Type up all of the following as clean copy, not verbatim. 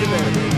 baby.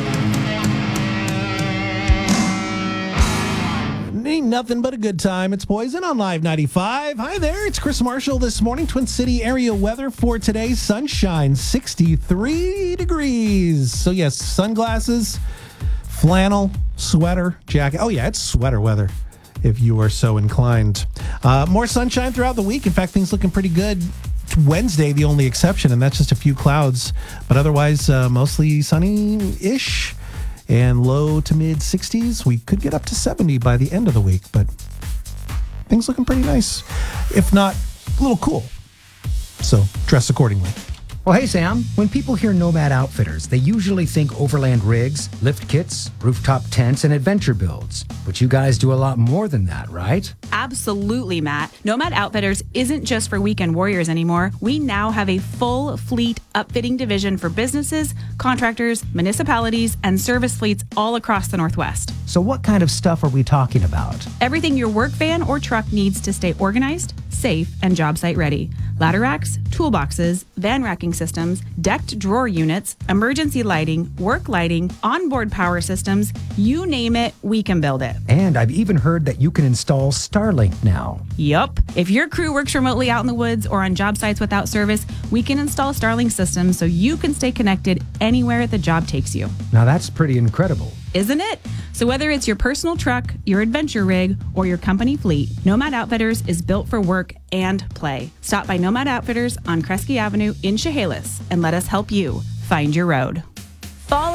Ain't nothing but a good time. It's Poison on Live 95. Hi there, it's Chris Marshall this morning. Twin City area weather for today. Sunshine, 63 degrees. So yes, sunglasses, flannel, sweater, jacket. Oh yeah, it's sweater weather if you are so inclined. More sunshine throughout the week. In fact, things looking pretty good. Wednesday, the only exception, and that's just a few clouds. But otherwise, mostly sunny-ish. And low to mid 60s. We could get up to 70 by the end of the week, but things looking pretty nice. If not, a little cool. So dress accordingly. Well, hey, Sam. When people hear Nomad Outfitters, they usually think overland rigs, lift kits, rooftop tents, and adventure builds. But you guys do a lot more than that, right? Absolutely, Matt. Nomad Outfitters isn't just for weekend warriors anymore. We now have a full fleet upfitting division for businesses, contractors, municipalities, and service fleets all across the Northwest. So what kind of stuff are we talking about? Everything your work van or truck needs to stay organized, safe, and job site ready. Ladder racks, toolboxes, van racking systems, decked drawer units, emergency lighting, work lighting, onboard power systems, you name it, we can build it. And I've even heard that you can install Starlink now. Yup. If your crew works remotely out in the woods or on job sites without service, we can install Starlink systems so you can stay connected anywhere the job takes you. Now that's pretty incredible. Isn't it? So whether it's your personal truck, your adventure rig, or your company fleet, Nomad Outfitters is built for work and play. Stop by Nomad Outfitters on Kresge Avenue in Chehalis and let us help you find your road.